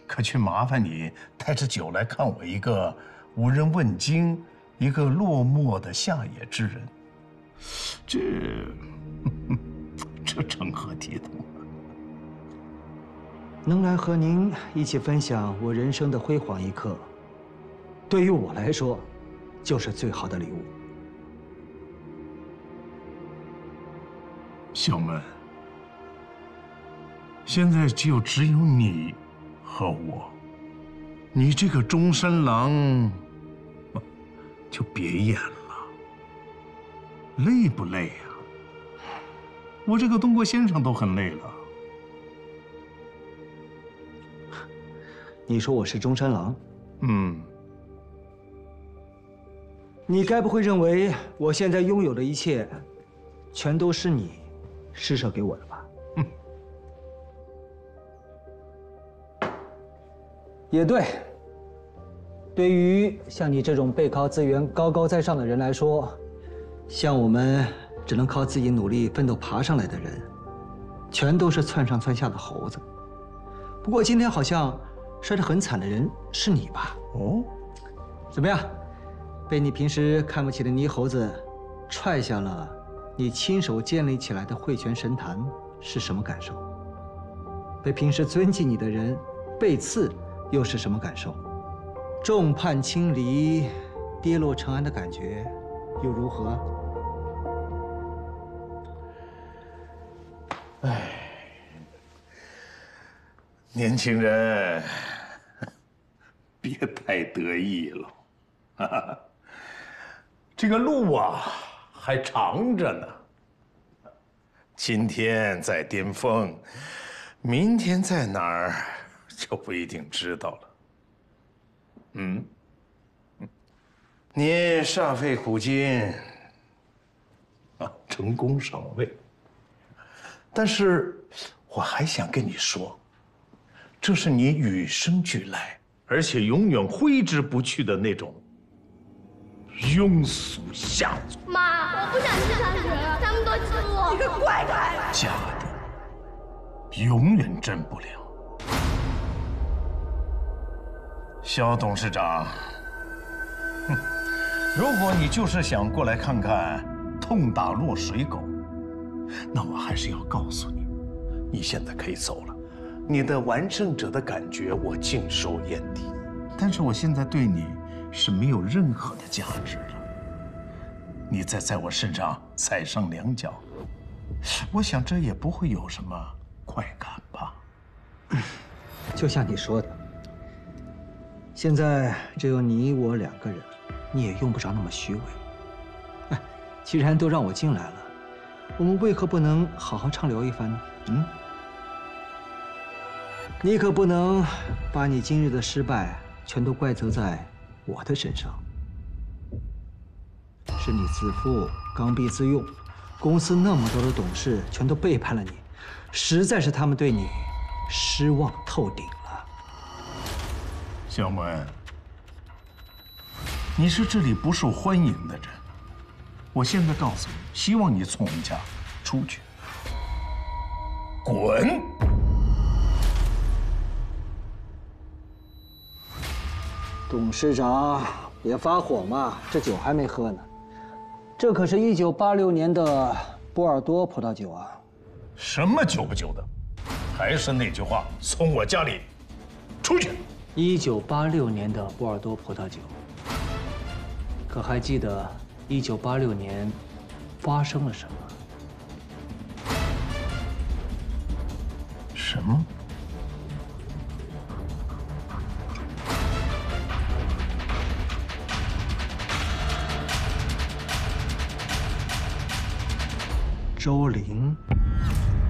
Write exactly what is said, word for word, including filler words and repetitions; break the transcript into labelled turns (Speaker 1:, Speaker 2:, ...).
Speaker 1: 可却麻烦你带着酒来看我一个无人问津、一个落寞的下野之人，这这成何体统啊？
Speaker 2: 能来和您一起分享我人生的辉煌一刻，对于我来说，就是最好的礼物。
Speaker 1: 小门，现在就只有你和我，你这个中山狼，就别演了，累不累呀？我这个东郭先生都很累了。
Speaker 2: 你说我是中山狼？
Speaker 1: 嗯。
Speaker 2: 你该不会认为我现在拥有的一切，全都是你施舍给我的吧？嗯。也对。对于像你这种背靠资源、高高在上的人来说，像我们只能靠自己努力奋斗爬上来的人，全都是窜上窜下的猴子。不过今天好像摔得很惨的人是你吧？哦，怎么样？被你平时看不起的泥猴子踹下了你亲手建立起来的汇泉神坛，是什么感受？被平时尊敬你的人背刺，又是什么感受？众叛亲离、跌落尘埃的感觉又如何？
Speaker 1: 唉，年轻人，别太得意了，哈哈，这个路啊还长着呢。今天在巅峰，明天在哪儿就不一定知道了。嗯，你煞费苦心啊，成功上位。但是我还想跟你说，这是你与生俱来，而且永远挥之不去的那种庸俗下作。
Speaker 3: 妈，我不想去上学了，他们都欺负我。你个怪胎！
Speaker 1: 家底永远真不了。肖董事长，哼，如果你就是想过来看看痛打落水狗，那我还是要告诉你，你现在可以走了。你的完胜者的感觉我尽收眼底，但是我现在对你是没有任何的价值了。你再在我身上踩上两脚，我想这也不会有什么快感吧。
Speaker 2: 就像你说的，现在只有你我两个人，你也用不着那么虚伪。哎，既然都让我进来了，我们为何不能好好畅聊一番呢？嗯，你可不能把你今日的失败全都怪责在我的身上。是你自负、刚愎自用，公司那么多的董事全都背叛了你，实在是他们对你失望透顶了。
Speaker 1: 小门，你是这里不受欢迎的人。我现在告诉你，希望你从我们家出去，滚！
Speaker 2: 董事长，别发火嘛，这酒还没喝呢。这可是一九八六年的波尔多葡萄酒啊！
Speaker 1: 什么酒不酒的？还是那句话，从我家里出去！
Speaker 2: 一九八六年的波尔多葡萄酒，可还记得一九八六年发生了什么？
Speaker 1: 什么？
Speaker 2: 周玲。